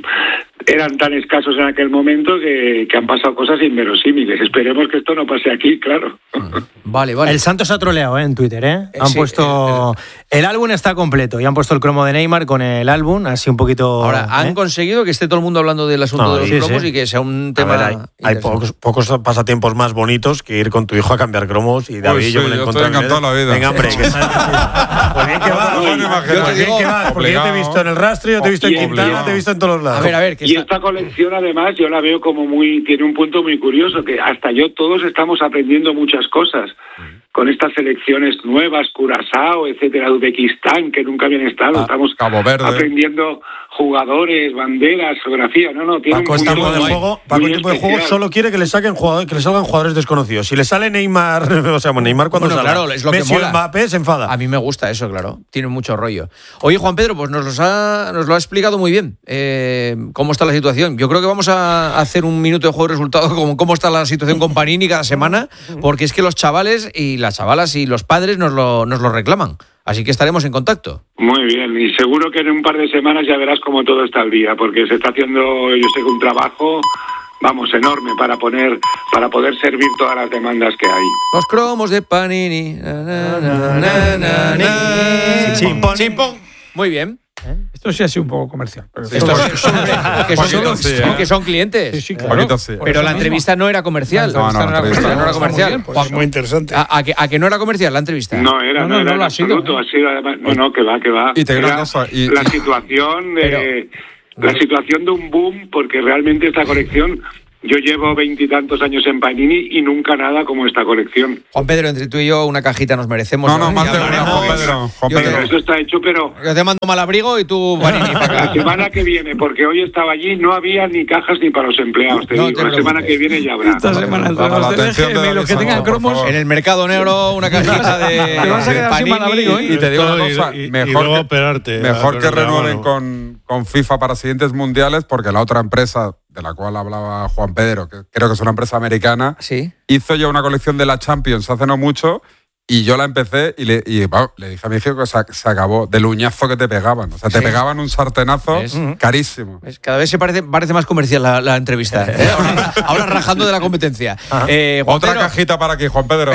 eran tan escasos en aquel momento que han pasado cosas inverosímiles. Esperemos que esto no pase aquí, claro. Vale. El Santos ha troleado en Twitter, ¿eh? Han puesto... El álbum está completo y han puesto el cromo de Neymar con el álbum, así un poquito... Ahora, han conseguido que esté todo el mundo hablando del asunto de los cromos y que sea un tema... Hay pocos pasatiempos más bonitos que ir con tu hijo a cambiar cromos y David yo me lo encontré. Estoy encantado la vida. Venga, hombre. Pues bien que vas. Porque yo te he visto en el rastro, yo te he visto en Quintana, te he visto en todos los lados. A ver. Y esta colección, además, yo la veo como tiene un punto muy curioso, que hasta todos estamos aprendiendo muchas cosas con estas selecciones nuevas, Curazao, etcétera, Uzbekistán, que nunca habían estado. Estamos aprendiendo jugadores, banderas, geografía. Paco, este tipo de juego solo quiere que le salgan jugadores desconocidos. Si le sale Neymar, Neymar cuando salga, claro, es lo Messi que mola. o Mbappé se enfada. A mí me gusta eso, claro. Tiene mucho rollo. Oye, Juan Pedro, pues nos lo ha explicado muy bien cómo está la situación. Yo creo que vamos a hacer un minuto de juego de resultados como cómo está la situación con Panini cada semana, porque es que los chavales y las chavalas y los padres nos lo reclaman. Así que estaremos en contacto. Muy bien, y seguro que en un par de semanas ya verás cómo todo está al día, porque se está haciendo, yo sé, un trabajo vamos, enorme para poder servir todas las demandas que hay. Los cromos de Panini. Chimpón. Muy bien. Esto sí ha sido un poco comercial. Pero que son clientes. Sí, claro. Pero la entrevista no era comercial. No era comercial. Pues muy interesante. ¿A que no era comercial la entrevista? No era en absoluto. Ha sido además, que va. Y te la situación de un boom, porque realmente esta colección... Yo llevo 20 y tantos años en Panini y nunca nada como esta colección. Juan Pedro, entre tú y yo una cajita nos merecemos. No, más de una, Juan Pedro. Eso está hecho, pero... Yo te mando Malabrigo y tú Panini para acá. La semana que viene, porque hoy estaba allí, no había ni cajas ni para los empleados, te digo. La semana que viene ya habrá. Esta semana los que tengan cromos... En el mercado negro una cajita de Panini. Y te digo una cosa, mejor que renueven con FIFA para siguientes mundiales, porque la otra empresa de la cual hablaba Juan Pedro, que creo que es una empresa americana, hizo ya una colección de la Champions hace no mucho, y yo la empecé y le dije a mi hijo que se acabó del uñazo que te pegaban. O sea, te pegaban un sartenazo carísimo. Cada vez se parece más comercial la entrevista. Ahora rajando de la competencia. Otra cajita para aquí, Juan Pedro.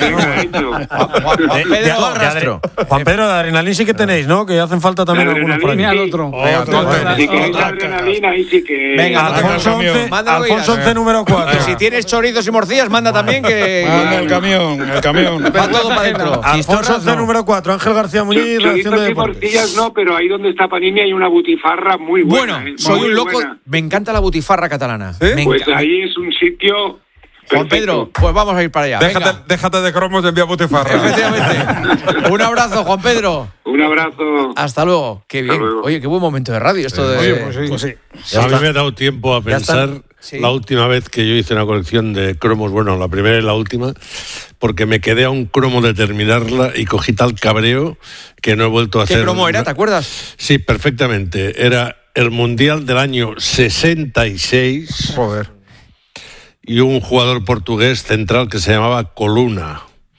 Juan Pedro, de adrenalina sí que tenéis, ¿no? Que hacen falta también algunos por aquí. Si queréis adrenalina, ahí sí que... Venga, Alfonso 11 número 4. Si tienes chorizos y morcillas, manda también que... El camión. Para adentro. Alfonso 11 número 4, Ángel García Muñiz, redacción de deportes. Morcillas no, pero ahí donde está Panini hay una butifarra muy buena. Bueno, soy un loco. Buena. Me encanta la butifarra catalana. ¿Sí? Pues ahí es un sitio... Juan Pedro, pues vamos a ir para allá. Déjate de cromos y envía butifarra. Efectivamente. Un abrazo, Juan Pedro. Un abrazo. Hasta luego. Qué bien. Oye, qué buen momento de radio esto de... Oye, pues sí. A mí me ha dado tiempo a pensar la última vez que yo hice una colección de cromos, bueno, la primera y la última, porque me quedé a un cromo de terminarla y cogí tal cabreo que no he vuelto a hacer... ¿Qué cromo era? ¿Te acuerdas? Sí, perfectamente. Era el Mundial del año 66. Joder. Y un jugador portugués central que se llamaba Coluna.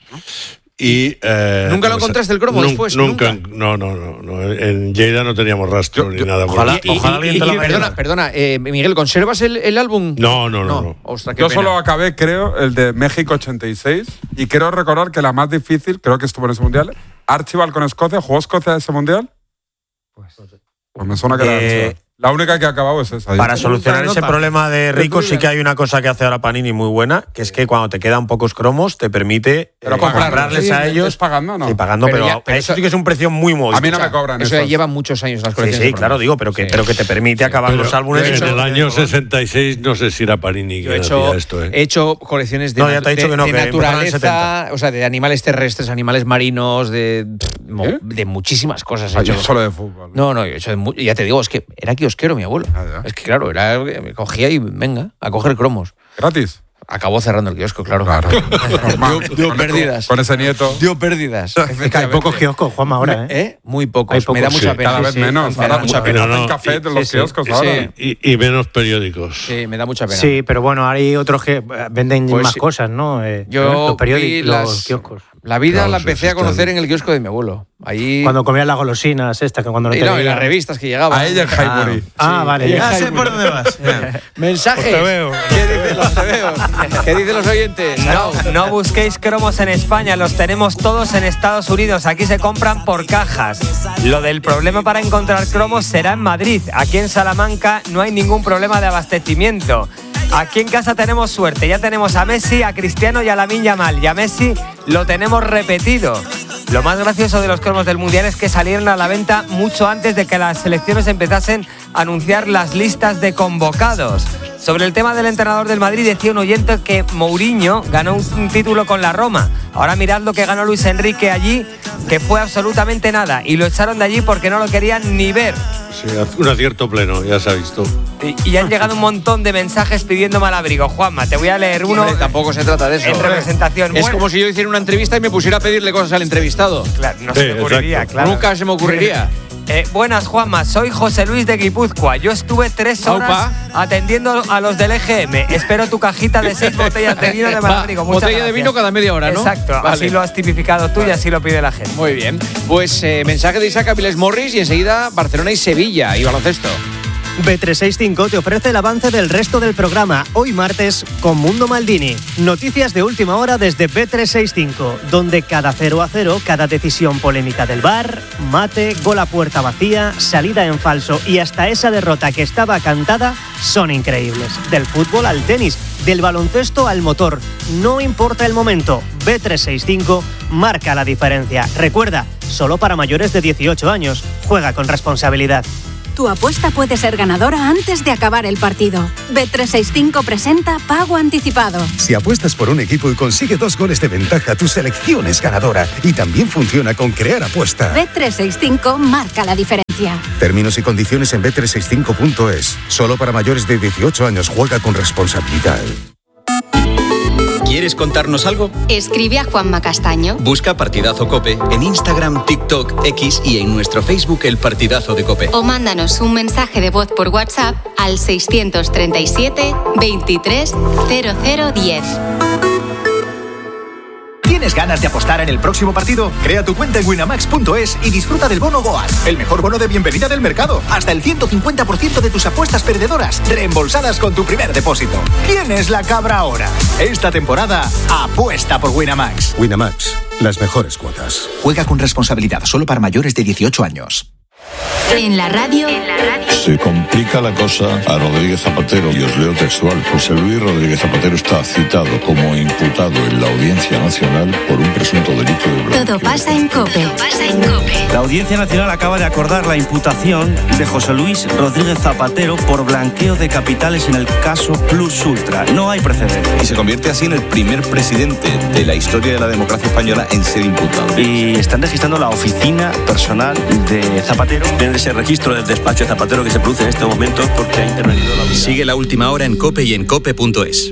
Y, ¿Nunca lo encontraste el cromo después? Nunca. No. En Lleida no teníamos rastro ni nada. Ojalá alguien te lo Perdona, Miguel, ¿conservas el álbum? No. Ostras, yo solo acabé, creo, el de México 86. Y quiero recordar que la más difícil, creo que estuvo en ese mundial, Archibald con Escocia. ¿Jugó Escocia ese mundial? Pues me suena que era Archibald. La única que ha acabado es esa. Para solucionar ese problema de Rico, sí que hay una cosa que hace ahora Panini muy buena, que es que cuando te quedan pocos cromos, te permite comprarles a ellos. ¿Es pagando, no? Sí, pagando, pero eso sí que es un precio muy módico. A mí no me cobran eso. Eso lleva muchos años las colecciones. Sí, claro, digo, pero que te permite acabar los álbumes. En el año 66 no sé si era Panini que hacía esto. He hecho colecciones de naturaleza, o sea, de animales terrestres, animales marinos, de muchísimas cosas. Yo solo de fútbol. No, yo he hecho ya te digo, es que era kiosquero mi abuelo. Es que claro, me cogía y venga, a coger cromos. ¿Gratis? Acabó cerrando el kiosco, claro. Dio pérdidas. Con ese nieto. Dio pérdidas. Hay pocos kioscos, Juanma, ahora, Muy pocos. Me da mucha pena. Cada vez menos. Me da mucha pena. Hacen café de los kioscos ahora. Y menos periódicos. Sí, me da mucha pena. Sí, pero bueno, hay otros que venden más cosas, ¿no? Yo los periódicos, los kioscos. La vida la empecé a conocer en el kiosco de mi abuelo. Ahí... Cuando comías las golosinas, que cuando no te y las revistas que llegaban. A ella en Highbury. Vale. Ya sé por dónde vas. Mensajes. Pues te veo. ¿Qué dicen los oyentes? No busquéis cromos en España, los tenemos todos en Estados Unidos. Aquí se compran por cajas. Lo del problema para encontrar cromos será en Madrid. Aquí en Salamanca no hay ningún problema de abastecimiento. Aquí en casa tenemos suerte, ya tenemos a Messi, a Cristiano y a Lamine Yamal. Y a Messi lo tenemos repetido. Lo más gracioso de los cromos del Mundial es que salieron a la venta mucho antes de que las selecciones empezasen a anunciar las listas de convocados. Sobre el tema del entrenador del Madrid, decía un oyente que Mourinho ganó un título con la Roma. Ahora mirad lo que ganó Luis Enrique allí, que fue absolutamente nada. Y lo echaron de allí porque no lo querían ni ver. Sí, un acierto pleno, ya se ha visto. Y han llegado un montón de mensajes pidiendo Malabrigo. Juanma, te voy a leer uno. Tampoco se trata de eso. En representación. Es como si yo hiciera una entrevista y me pusiera a pedirle cosas al entrevistado. Claro, no se me ocurriría, claro. Nunca se me ocurriría. Buenas, Juanma, soy José Luis de Guipúzcoa. Yo estuve 3 horas atendiendo a los del EGM. Espero tu cajita de 6 botellas de vino de Malabrigo. Botella de vino cada media hora, ¿no? Exacto, así lo has tipificado tú y así lo pide la gente. Muy bien. Pues mensaje de Isaac Aviles Morris y enseguida Barcelona y Sevilla y baloncesto. Bet365 te ofrece el avance del resto del programa, hoy martes, con Mundo Maldini. Noticias de última hora desde Bet365, donde cada 0-0, cada decisión polémica del VAR, mate, gol a puerta vacía, salida en falso y hasta esa derrota que estaba cantada, son increíbles. Del fútbol al tenis, del baloncesto al motor, no importa el momento, Bet365 marca la diferencia. Recuerda, solo para mayores de 18 años, juega con responsabilidad. Tu apuesta puede ser ganadora antes de acabar el partido. Bet365 presenta Pago Anticipado. Si apuestas por un equipo y consigue 2 goles de ventaja, tu selección es ganadora. Y también funciona con Crear Apuesta. Bet365 marca la diferencia. Términos y condiciones en bet365.es. Solo para mayores de 18 años. Juega con responsabilidad. ¿Quieres contarnos algo? Escribe a Juanma Castaño. Busca Partidazo COPE en Instagram, TikTok, X y en nuestro Facebook El Partidazo de COPE. O mándanos un mensaje de voz por WhatsApp al 637 23 0010. ¿Tienes ganas de apostar en el próximo partido? Crea tu cuenta en winamax.es y disfruta del bono Goal, el mejor bono de bienvenida del mercado. Hasta el 150% de tus apuestas perdedoras reembolsadas con tu primer depósito. ¿Quién es la cabra ahora? Esta temporada, apuesta por Winamax. Winamax, las mejores cuotas. Juega con responsabilidad, solo para mayores de 18 años. En la radio. Se complica la cosa a Rodríguez Zapatero, y os leo textual. José Luis Rodríguez Zapatero está citado como imputado en la Audiencia Nacional por un presunto delito de blanqueo. Todo pasa en COPE. La Audiencia Nacional acaba de acordar la imputación de José Luis Rodríguez Zapatero por blanqueo de capitales en el caso Plus Ultra. No hay precedentes. Y se convierte así en el primer presidente de la historia de la democracia española en ser imputado. Y están registrando la oficina personal de Zapatero. En ese registro del despacho de Zapatero que se produce en este momento porque ha intervenido la unidad. Sigue la última hora en COPE y en cope.es.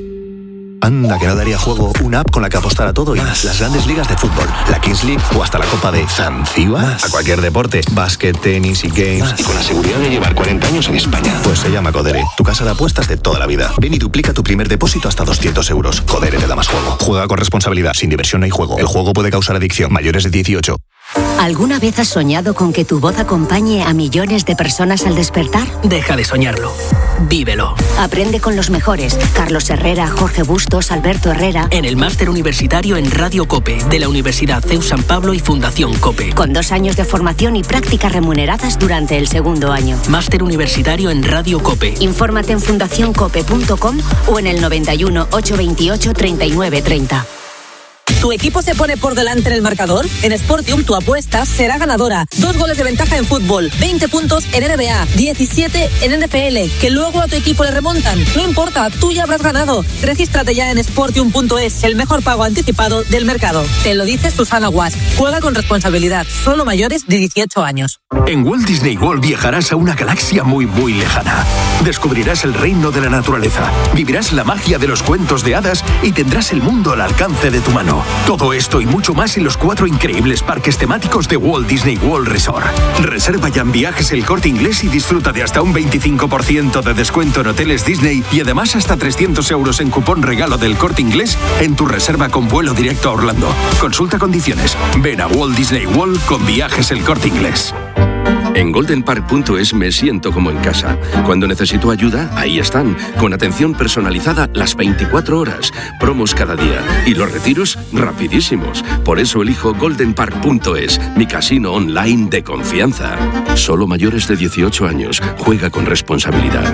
Anda, que no daría juego una app con la que apostar a todo y más. Las grandes ligas de fútbol, la Kings League o hasta la Copa de Zanzíbar. A cualquier deporte, básquet, tenis y games. Y con la seguridad de llevar 40 años en España. Pues se llama Codere, tu casa de apuestas de toda la vida. Ven y duplica tu primer depósito hasta 200 euros. Codere te da más juego. Juega con responsabilidad, sin diversión no hay juego. El juego puede causar adicción. Mayores de 18. ¿Alguna vez has soñado con que tu voz acompañe a millones de personas al despertar? Deja de soñarlo. Vívelo. Aprende con los mejores. Carlos Herrera, Jorge Bustos, Alberto Herrera. En el máster universitario en Radio COPE, de la Universidad CEU San Pablo y Fundación COPE. Con 2 años de formación y prácticas remuneradas durante el segundo año. Máster universitario en Radio COPE. Infórmate en fundacioncope.com o en el 91 828 3930. ¿Tu equipo se pone por delante en el marcador? En Sportium tu apuesta será ganadora. 2 goles de ventaja en fútbol, 20 puntos en NBA, 17 en NFL, que luego a tu equipo le remontan. No importa, tú ya habrás ganado. Regístrate ya en Sportium.es, el mejor pago anticipado del mercado. Te lo dice Susana Guas. Juega con responsabilidad, solo mayores de 18 años. En Walt Disney World viajarás a una galaxia muy, muy lejana. Descubrirás el reino de la naturaleza, vivirás la magia de los cuentos de hadas y tendrás el mundo al alcance de tu mano. Todo esto y mucho más en los 4 increíbles parques temáticos de Walt Disney World Resort. Reserva ya en Viajes El Corte Inglés y disfruta de hasta un 25% de descuento en hoteles Disney y además hasta 300 euros en cupón regalo del Corte Inglés en tu reserva con vuelo directo a Orlando. Consulta condiciones. Ven a Walt Disney World con Viajes El Corte Inglés. En goldenpark.es me siento como en casa. Cuando necesito ayuda, ahí están, con atención personalizada las 24 horas, promos cada día y los retiros rapidísimos. Por eso elijo goldenpark.es, mi casino online de confianza. Solo mayores de 18 años. Juega con responsabilidad.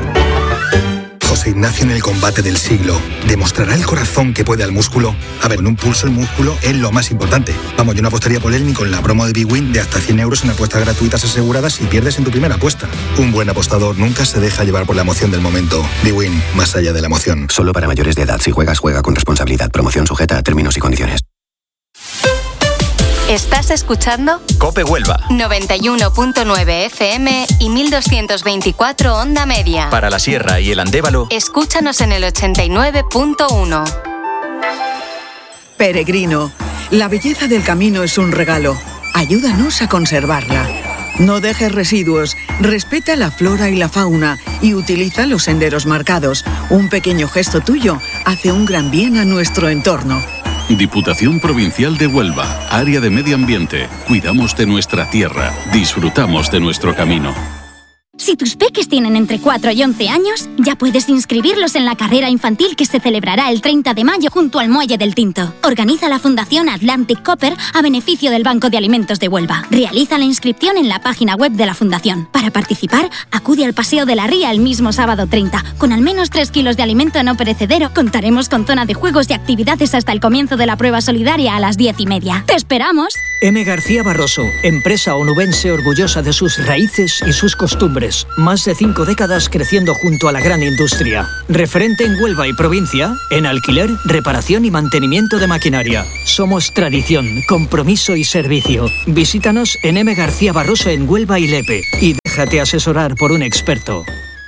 José Ignacio en el combate del siglo. ¿Demostrará el corazón que puede al músculo? A ver, en un pulso el músculo es lo más importante. Vamos, yo no apostaría por él ni con la promo de BWin de hasta 100 euros en apuestas gratuitas aseguradas si pierdes en tu primera apuesta. Un buen apostador nunca se deja llevar por la emoción del momento. BWin, más allá de la emoción. Solo para mayores de edad. Si juegas, juega con responsabilidad. Promoción sujeta a términos y condiciones. ¿Estás escuchando? COPE Huelva. 91.9 FM y 1224 onda media. Para la Sierra y el Andévalo. Escúchanos en el 89.1. Peregrino, la belleza del camino es un regalo. Ayúdanos a conservarla. No dejes residuos, respeta la flora y la fauna y utiliza los senderos marcados. Un pequeño gesto tuyo hace un gran bien a nuestro entorno. Diputación Provincial de Huelva, Área de Medio Ambiente. Cuidamos de nuestra tierra, disfrutamos de nuestro camino. Si tus peques tienen entre 4 y 11 años, ya puedes inscribirlos en la carrera infantil que se celebrará el 30 de mayo junto al Muelle del Tinto. Organiza la Fundación Atlantic Copper a beneficio del Banco de Alimentos de Huelva. Realiza la inscripción en la página web de la Fundación. Para participar, acude al Paseo de la Ría el mismo sábado 30. Con al menos 3 kilos de alimento no perecedero, contaremos con zona de juegos y actividades hasta el comienzo de la prueba solidaria a las 10:30. ¡Te esperamos! M. García Barroso, empresa onubense orgullosa de sus raíces y sus costumbres. Más de 5 décadas creciendo junto a la gran industria. Referente en Huelva y provincia, en alquiler, reparación y mantenimiento de maquinaria. Somos tradición, compromiso y servicio. Visítanos en M. García Barroso en Huelva y Lepe y déjate asesorar por un experto.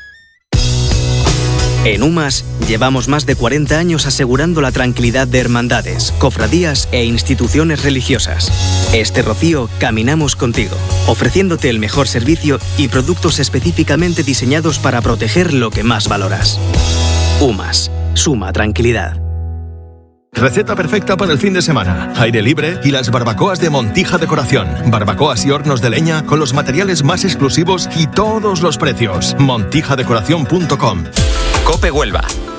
En UMAS llevamos más de 40 años asegurando la tranquilidad de hermandades, cofradías e instituciones religiosas. Este Rocío caminamos contigo, ofreciéndote el mejor servicio y productos específicamente diseñados para proteger lo que más valoras. UMAS, suma tranquilidad. Receta perfecta para el fin de semana. Aire libre y las barbacoas de Montija Decoración. Barbacoas y hornos de leña con los materiales más exclusivos y todos los precios. montijadecoración.com. COPE Huelva.